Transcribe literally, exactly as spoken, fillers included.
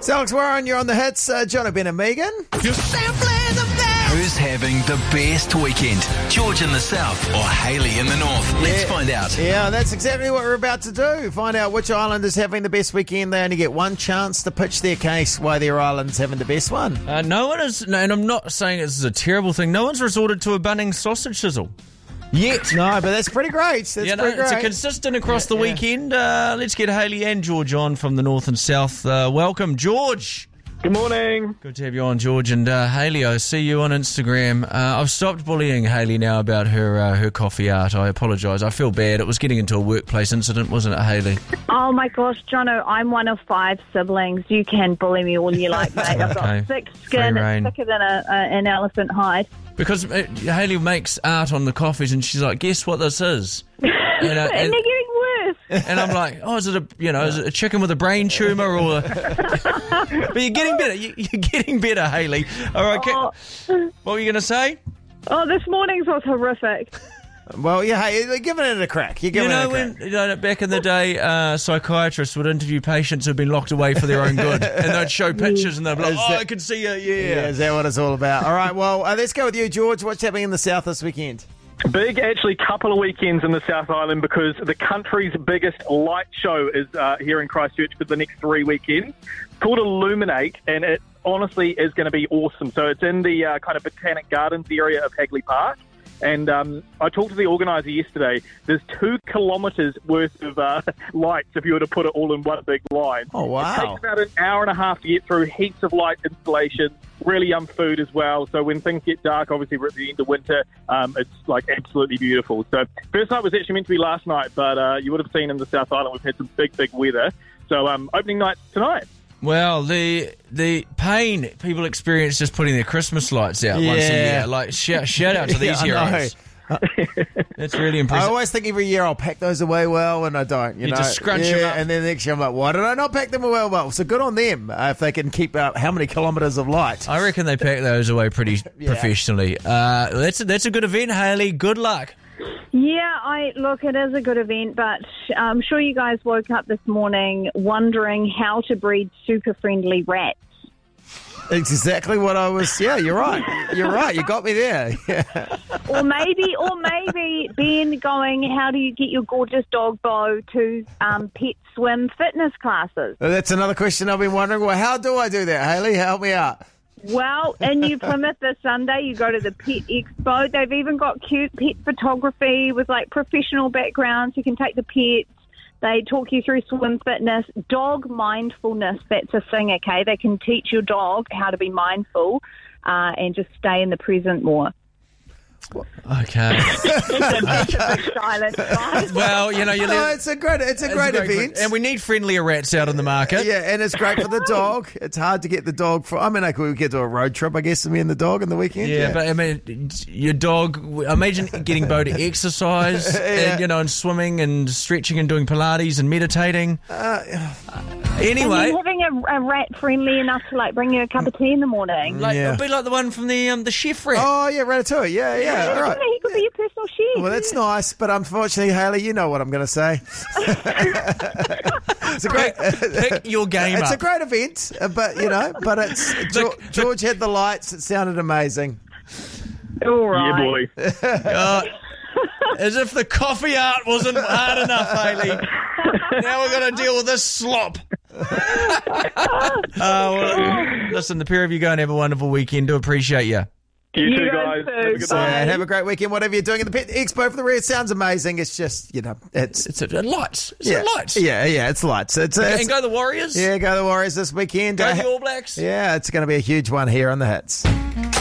It's Alex Warren, you're on the hits. Uh, John Ben and Megan. Who's having the best weekend? George in the south or Hayley in the north? Let's Yeah. find out. Yeah, that's exactly what we're about to do. Find out which island is having the best weekend. They only get one chance to pitch their case why their island's having the best one. Uh, no one is, no, and I'm not saying this is a terrible thing, no one's resorted to a Bunnings sausage sizzle. Yet. No, but that's pretty great. That's You know, pretty it's a great. consistent across the Yeah. weekend. Uh, let's get Hayley and George on from the north and south. Uh, welcome, George. Good morning. Good to have you on, George. And uh, Hayley, I see you on Instagram. Uh, I've stopped bullying Hayley now about her uh, her coffee art. I apologise. I feel bad. It was getting into a workplace incident, wasn't it, Hayley? Oh my gosh, Jono, I'm one of five siblings. You can bully me all you like, mate. I've Okay. got thick skin, Free rein. it's thicker than a, a, an elephant hide. Because uh, Hayley makes art on the coffees and she's like, guess what this is? And, uh, And and, they're getting worse. and I'm like, oh, is it a you know, is it a chicken with a brain tumour or? A... But you're getting better. You- You're getting better, Hayley. All right, ca- Oh, what were you going to say? oh, this morning's was horrific. Well, yeah, hey, you're giving it a crack. You're You giving know, it a when crack. you know, back in the day, uh, psychiatrists would interview patients who've been locked away for their own good, and they'd show pictures, and they'd be like, Is "Oh, that- I can see you, Yeah, yeah." is that what it's all about? All right, well, uh, let's go with you, George. What's happening in the south this weekend? Big, actually, couple of weekends in the South Island because the country's biggest light show is uh, here in Christchurch for the next three weekends. It's called Illuminate, and it honestly is going to be awesome. So it's in the uh, kind of Botanic Gardens area of Hagley Park. And um, I talked to the organiser yesterday. There's two kilometres worth of uh, lights if you were to put it all in one big line. Oh, It wow. takes about an hour and a half to get through, heaps of light installations, really yum food as well. So when things get dark, obviously we're at the end of winter, um, it's like absolutely beautiful. So first night was actually meant to be last night, but uh, you would have seen in the South Island we've had some big, big weather. So um, opening night tonight. Well, the the pain people experience just putting their Christmas lights out once a Yeah. year, like shout, shout out to these Yeah, I know. heroes. That's really I impressive. always think every year I'll pack those away well, and I don't. You, You know, just scrunch yeah, them up. and then next year I'm like, why did I not pack them away well? So good on them uh, if they can keep up how many kilometres of light. I reckon they pack those away pretty Yeah. professionally. Uh, that's a, that's a good event, Hayley. Good luck. Yeah, I look, it is a good event, but I'm sure you guys woke up this morning wondering how to breed super friendly rats. It's exactly what I was. Yeah, you're right. You're right. You got me there. Yeah. Or maybe, or maybe Ben going, how do you get your gorgeous dog Bo to um, pet swim fitness classes? That's another question I've been wondering. Well, how do I do that, Hayley? Help me out. Well, in New Plymouth this Sunday, you go to the Pet Expo. They've even got cute pet photography with like professional backgrounds. You can take the pets. They talk you through swim fitness, dog mindfulness. That's a thing, okay? They can teach your dog how to be mindful uh, and just stay in the present more. Okay. It's a big silence, guys. Well, you know, you No, let, it's a great. It's a it's great, a event. and we need friendlier rats out in the market. Yeah, and it's great for the dog. It's hard to get the dog for. I mean, like we could do a road trip, I guess, me and the dog in the weekend. Yeah, but I mean, your dog. Imagine getting Bo to exercise, and you know, and swimming and stretching and doing Pilates and meditating. Uh, Anyway, And then having a, a rat friendly enough to like bring you a cup of tea in the morning. like Yeah. it'll be like the one from the um, the chef rat. oh yeah, Ratatouille. Yeah, yeah. All right. Yeah, he could be your personal chef. Well, that's nice, but unfortunately, Hayley, you know what I'm going to say. It's a great. Pick your game It's up. a great event, uh, but you know, but it's George, the- George had the lights. It sounded amazing. All right. Yeah, boy. Uh, as if the coffee art wasn't hard enough, Hayley. Now we're going to deal with this slop. uh, well, listen, the pair of you go and have a wonderful weekend. Do appreciate you. You, You too, guys guys. too. Have a good Bye. night. And have a great weekend, whatever you're doing at the Pet Expo for the Red. Sounds amazing. It's just, you know, it's It's a, lights. It's yeah, a lights. yeah, yeah. It's lights. It's, it's And go the Warriors. yeah, go the Warriors this weekend. Go Uh, the All Blacks. Yeah, it's going to be a huge one here on the Hits.